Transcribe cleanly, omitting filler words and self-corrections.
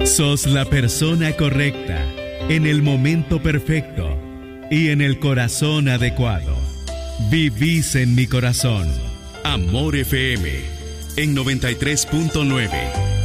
Sos la persona correcta, en el momento perfecto y en el corazón adecuado. Vivís en mi corazón. Amor FM en 93.9.